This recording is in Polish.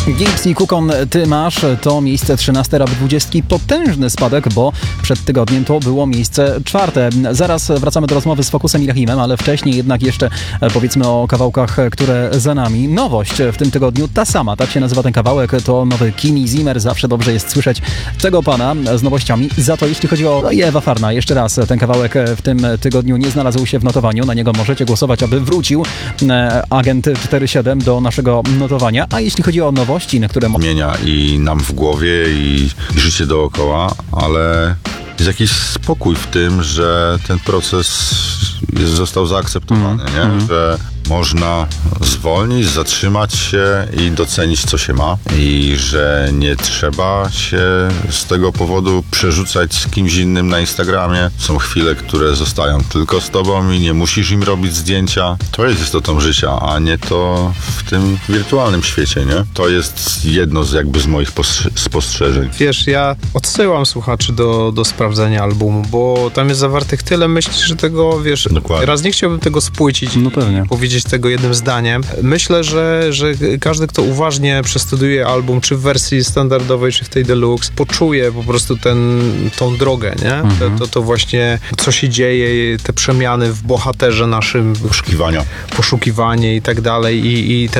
Gibbs i Kukon, Ty masz, to miejsce 13 Rap 20. Potężny spadek, bo przed tygodniem to było miejsce 4. Zaraz wracamy do rozmowy z Focusem i Rahimem, ale wcześniej jednak jeszcze powiedzmy o kawałkach, które za nami. Nowość w tym tygodniu, ta sama, tak się nazywa ten kawałek, to nowy Kimi Zimmer. Zawsze dobrze jest słyszeć tego pana z nowościami. Za to jeśli chodzi o Ewa Farna, jeszcze raz, ten kawałek w tym tygodniu nie znalazł się w notowaniu. Na niego możecie głosować, aby wrócił Agent 47 do naszego notowania. A jeśli chodzi o nowości, na które zmienia i nam w głowie i życie dookoła, ale jest jakiś spokój w tym, że ten proces został zaakceptowany, nie? Że można zwolnić, zatrzymać się i docenić, co się ma i że nie trzeba się z tego powodu przerzucać z kimś innym na Instagramie. Są chwile, które zostają tylko z tobą i nie musisz im robić zdjęcia. To jest istotą życia, a nie to w tym wirtualnym świecie, nie? To jest jedno z moich spostrzeżeń. Wiesz, ja odsyłam słuchaczy do sprawdzenia albumu, bo tam jest zawartych tyle myśli, że tego, wiesz, Dokładnie. Raz nie chciałbym tego spłycić No pewnie. i powiedzieć tego jednym zdaniem. Myślę, że każdy, kto uważnie przestudiuje album, czy w wersji standardowej, czy w tej deluxe, poczuje po prostu tą drogę, nie? To właśnie, co się dzieje, te przemiany w bohaterze naszym, Poszukiwania. poszukiwanie i tak dalej i ten